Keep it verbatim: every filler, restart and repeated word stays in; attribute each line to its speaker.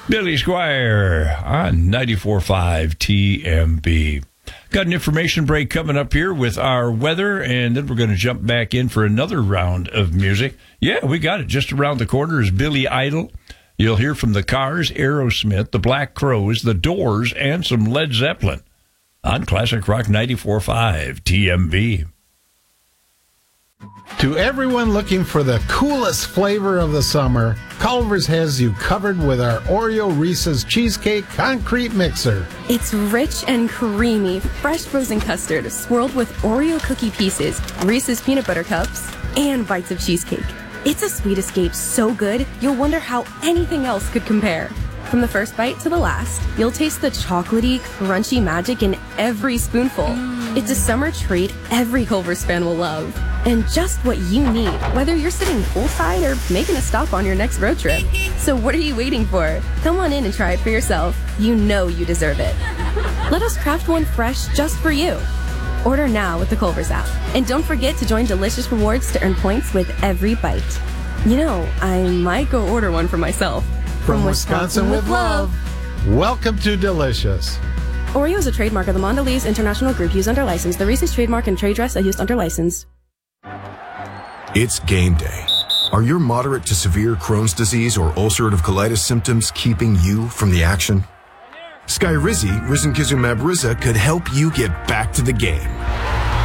Speaker 1: Billy Squire on ninety-four point five T M B. Got an information break coming up here with our weather, and then we're going to jump back in for another round of music. Yeah, we got it. Just around the corner is Billy Idol. You'll hear from the Cars, Aerosmith, the Black Crowes, the Doors, and some Led Zeppelin on Classic Rock ninety-four point five T M B.
Speaker 2: To everyone looking for the coolest flavor of the summer, Culver's has you covered with our Oreo Reese's Cheesecake Concrete Mixer.
Speaker 3: It's rich and creamy, fresh frozen custard swirled with Oreo cookie pieces, Reese's peanut butter cups, and bites of cheesecake. It's a sweet escape so good, you'll wonder how anything else could compare. From the first bite to the last, you'll taste the chocolatey, crunchy magic in every spoonful. Mm. It's a summer treat every Culver's fan will love. And just what you need, whether you're sitting poolside or making a stop on your next road trip. So what are you waiting for? Come on in and try it for yourself. You know you deserve it. Let us craft one fresh just for you. Order now with the Culver's app. And don't forget to join Delicious Rewards to earn points with every bite. You know, I might go order one for myself.
Speaker 2: From, From Wisconsin, Wisconsin with love. Welcome to Delicious.
Speaker 3: Oreo is a trademark of the Mondelez International Group used under license. The Reese's trademark and trade dress are used under license.
Speaker 4: It's game day. Are your moderate to severe Crohn's disease or ulcerative colitis symptoms keeping you from the action? Skyrizi, risankizumab Riza, could help you get back to the game.